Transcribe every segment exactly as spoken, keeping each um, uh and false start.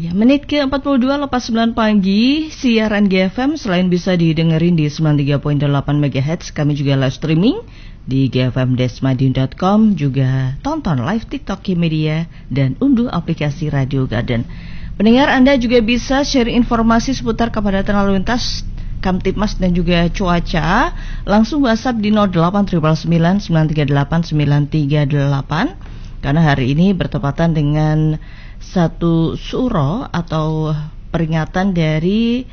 Ya, menit ke empat puluh dua lepas sembilan pagi, siaran G F M selain bisa didengerin di sembilan puluh tiga koma delapan megahertz, kami juga live streaming di g f m dash madiun dot com, juga tonton live TikTok K-Media dan unduh aplikasi Radio Garden. Pendengar, Anda juga bisa share informasi seputar kepadatan lalu lintas, Kamtibmas dan juga cuaca. Langsung WhatsApp di nol delapan sembilan sembilan sembilan tiga delapan sembilan tiga delapan, karena hari ini bertepatan dengan satu suro atau peringatan dari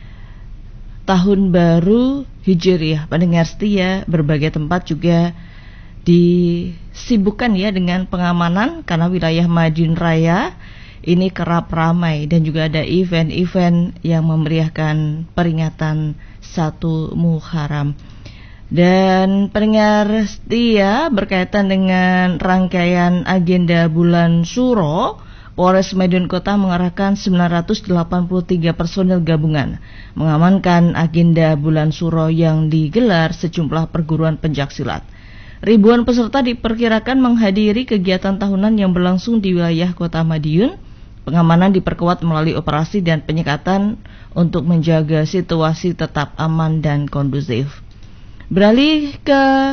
tahun baru Hijriah. Pendengar setia, berbagai tempat juga disibukkan ya dengan pengamanan karena wilayah Madiun Raya ini kerap ramai dan juga ada event-event yang memeriahkan peringatan satu Muharram. Dan pendengar setia, berkaitan dengan rangkaian agenda bulan Suro, Polres Madiun Kota mengerahkan sembilan ratus delapan puluh tiga personil gabungan mengamankan agenda bulan Suro yang digelar sejumlah perguruan pencaksilat. Ribuan peserta diperkirakan menghadiri kegiatan tahunan yang berlangsung di wilayah Kota Madiun. Pengamanan diperkuat melalui operasi dan penyekatan untuk menjaga situasi tetap aman dan kondusif. Beralih ke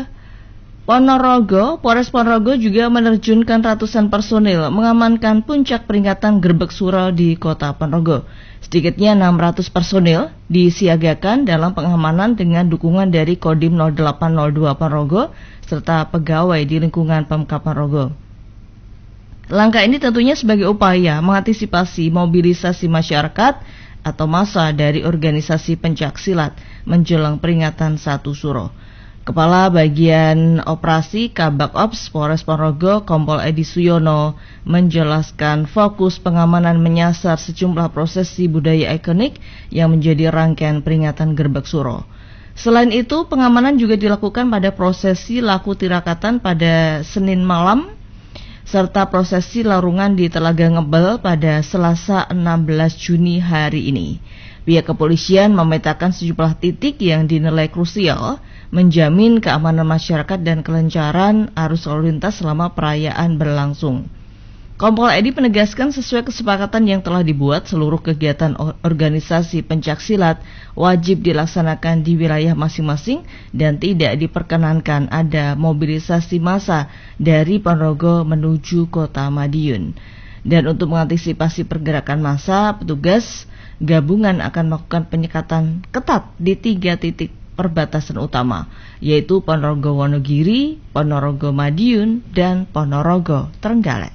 Ponorogo, Polres Ponorogo juga menerjunkan ratusan personil mengamankan puncak peringatan Grebek Suro di Kota Ponorogo. Sedikitnya enam ratus personil disiagakan dalam pengamanan dengan dukungan dari Kodim nol delapan nol dua Ponorogo serta pegawai di lingkungan Pemkab Ponorogo. Langkah ini tentunya sebagai upaya mengantisipasi mobilisasi masyarakat atau massa dari organisasi pencaksilat menjelang peringatan satu Suro. Kepala Bagian Operasi Kabak Ops Polres Ponorogo, Kompol Edi Suyono, menjelaskan fokus pengamanan menyasar sejumlah prosesi budaya ikonik yang menjadi rangkaian peringatan Grebek Suro. Selain itu, pengamanan juga dilakukan pada prosesi Laku Tirakatan pada Senin malam, serta prosesi larungan di Telaga Ngebel pada Selasa enam belas Juni hari ini. Pihak kepolisian memetakan sejumlah titik yang dinilai krusial menjamin keamanan masyarakat dan kelancaran arus lalu lintas selama perayaan berlangsung. Kompol Edi menegaskan sesuai kesepakatan yang telah dibuat, seluruh kegiatan organisasi pencaksilat wajib dilaksanakan di wilayah masing-masing dan tidak diperkenankan ada mobilisasi massa dari Ponorogo menuju Kota Madiun. Dan untuk mengantisipasi pergerakan massa, petugas gabungan akan melakukan penyekatan ketat di tiga titik perbatasan utama, yaitu Ponorogo Wonogiri, Ponorogo Madiun, dan Ponorogo Trenggalek.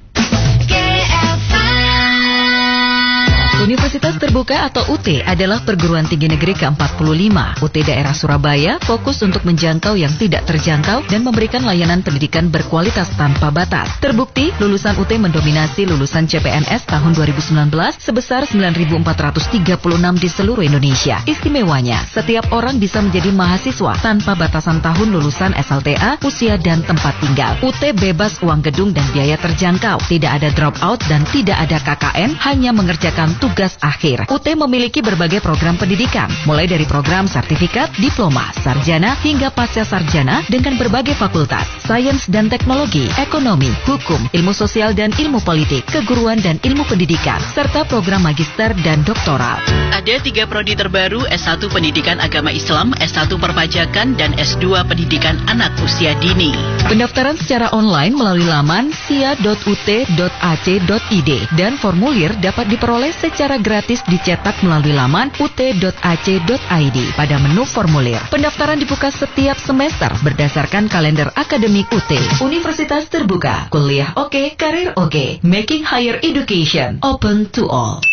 Universitas Terbuka atau U T adalah perguruan tinggi negeri ke empat puluh lima. U T daerah Surabaya fokus untuk menjangkau yang tidak terjangkau dan memberikan layanan pendidikan berkualitas tanpa batas. Terbukti, lulusan U T mendominasi lulusan C P N S tahun dua ribu sembilan belas sebesar sembilan ribu empat ratus tiga puluh enam di seluruh Indonesia. Istimewanya, setiap orang bisa menjadi mahasiswa tanpa batasan tahun lulusan S L T A, usia dan tempat tinggal. U T bebas uang gedung dan biaya terjangkau. Tidak ada drop out dan tidak ada K K N, hanya mengerjakan tugas tugas akhir. U T memiliki berbagai program pendidikan, mulai dari program sertifikat, diploma, sarjana, hingga pasca sarjana dengan berbagai fakultas, sains dan teknologi, ekonomi, hukum, ilmu sosial dan ilmu politik, keguruan dan ilmu pendidikan, serta program magister dan doktoral. Ada tiga prodi terbaru, S satu Pendidikan Agama Islam, S satu Perpajakan, dan S dua Pendidikan Anak Usia Dini. Pendaftaran secara online melalui laman sia dot u t dot a c dot i d dan formulir dapat diperoleh secara gratis dicetak melalui laman u t dot a c dot i d pada menu formulir. Pendaftaran dibuka setiap semester berdasarkan kalender akademik U T. Universitas Terbuka, kuliah oke, karir oke, making higher education open to all.